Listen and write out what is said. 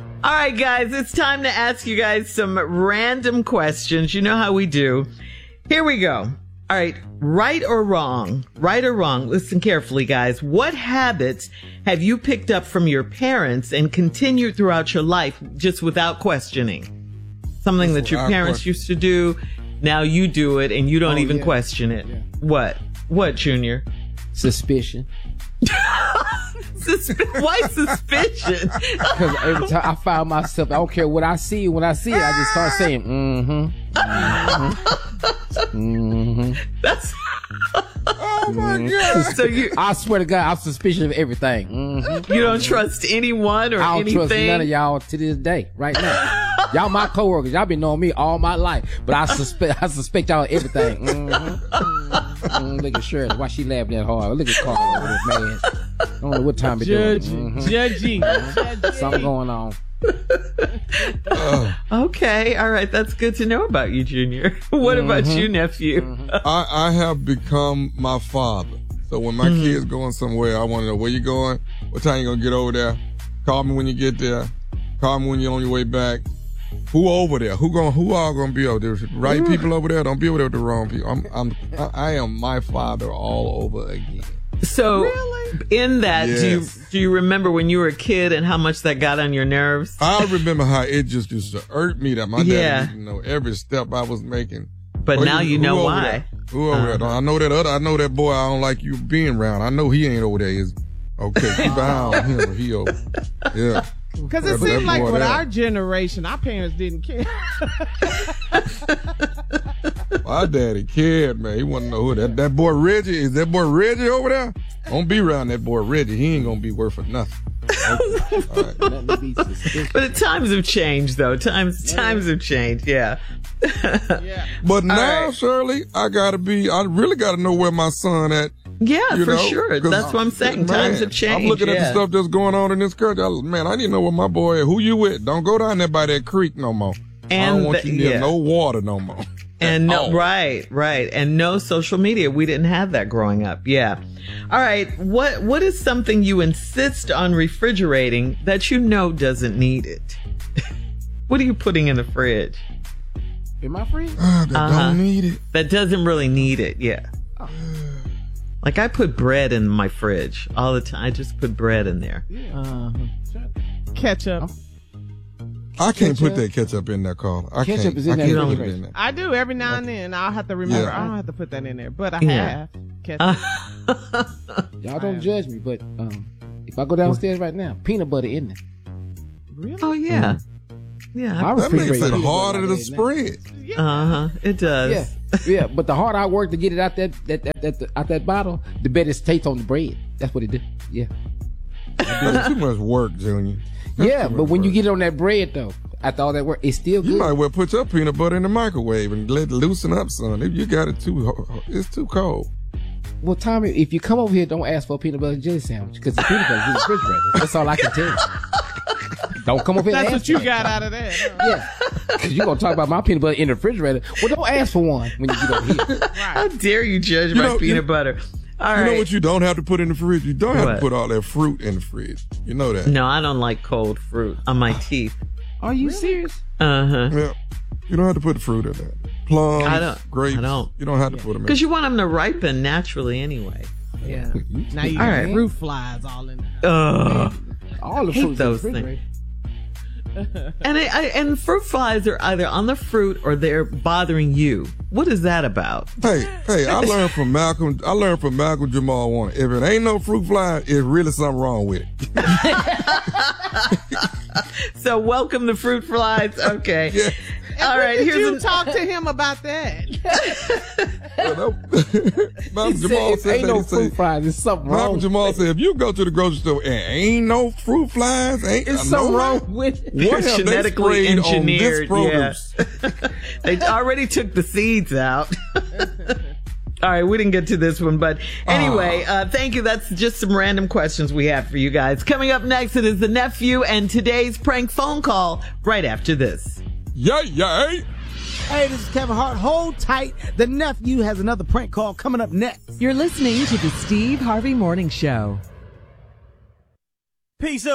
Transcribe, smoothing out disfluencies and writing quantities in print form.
All right, guys, it's time to ask you guys some random questions. You know how we do. Here we go. All right, right or wrong? Listen carefully, guys. What habits have you picked up from your parents and continued throughout your life just without questioning? Something that your parents used to do, now you do it and you don't even question it. Yeah. What, Junior? Suspicion. Why suspicion? Because every time I find myself, I don't care what I see. When I see it, I just start saying, That's. Oh my God! So I swear to God, I'm suspicious of everything. You don't trust anyone or I don't anything? trust none of y'all to this day, right now. Y'all my coworkers. Y'all been knowing me all my life, but I suspect y'all of everything. Look at Shirley. Why she laughed that hard? Look at Carl over there, man. I don't know what time it is. Judging. Something going on. Okay, all right, that's good to know about you, Junior. What about you, nephew? I have become my father. So when my kids going somewhere, I want to know where you going, what time you gonna get over there. Call me when you get there. Call me when you're on your way back. Who over there? Who all gonna be over there? Right people over there. Don't be over there with the wrong people. I am my father all over again. So, really? In that, Yes. do you remember when you were a kid and how much that got on your nerves? I remember how it just used to hurt me that my dad didn't know every step I was making. But now you know why. There? Who over there? I know that boy I don't like you being around. I know he ain't over there. Okay, keep an eye on him. He over. Yeah. Because it seemed like with our generation, our parents didn't care. My daddy cared, man. He wanted to know who that boy Reggie. Is that boy Reggie over there? Don't be around that boy Reggie. He ain't gonna be worth for nothing. Okay. All right. But times have changed, though. Times have changed. Yeah. But now, Shirley, I really gotta know where my son at. Yeah, for sure. That's what I'm saying. Times have changed. I'm looking at the stuff that's going on in this country. I need to know where my boy is. Who you with? Don't go down there by that creek no more. And I don't want you near no water no more. And right. And no social media. We didn't have that growing up. Yeah. All right. What is something you insist on refrigerating that you know doesn't need it? What are you putting in the fridge? In my fridge? That don't need it. That doesn't really need it. Yeah. Oh. Like I put bread in my fridge all the time. I just put bread in there. Yeah. Ketchup. I can't put that ketchup in there, Carl. Ketchup is in there. I do every now and then. I'll have to remember. I don't have to put that in there, but I have ketchup. Y'all don't judge me, but if I go downstairs right now, peanut butter in there. Really? Oh yeah, yeah. That makes it harder to spread. It does. Yeah. But the harder I work to get it out that bottle, the better it tastes on the bread. That's what it do. Yeah. That's too much work, Junior. Yeah, but when you get it on that bread, though, after all that work, it's still good. You might well put your peanut butter in the microwave and let it loosen up, son. If you got it it's too cold. Well, Tommy, if you come over here, don't ask for a peanut butter and jelly sandwich because the peanut butter is in the refrigerator. That's all I can tell you. Don't come over here. That's what you got out of that. Huh? Yeah, because you're gonna talk about my peanut butter in the refrigerator. Well, don't ask for one when you get over here. Right. How dare you judge my peanut butter? All right. You know what you don't have to put in the fridge? You don't have to put all that fruit in the fridge. You know that. No, I don't like cold fruit on my teeth. Are you serious? Yeah. You don't have to put the fruit in there. Plums, grapes. I don't. You don't have to put them in. Because you want them to ripen naturally anyway. Yeah. Now you got fruit flies all in there. All the fruit those things. And fruit flies are either on the fruit or they're bothering you. What is that about? Hey, I learned from Malcolm Jamal Warner. If it ain't no fruit fly, it's really something wrong with it. So welcome the fruit flies. Okay. Yeah. All right. Did you talk to him about that? Malcolm Jamal said ain't no fruit flies. There's something wrong. Malcolm Jamal said, if you go to the grocery store and ain't no fruit flies, there's something wrong with it. What have genetically they engineered? On this They already took the seeds out. All right, we didn't get to this one, but anyway, thank you. That's just some random questions we have for you guys. Coming up next, it is the nephew and today's prank phone call right after this. Yay. Hey, this is Kevin Hart. Hold tight. The nephew has another prank call coming up next. You're listening to the Steve Harvey Morning Show. Peace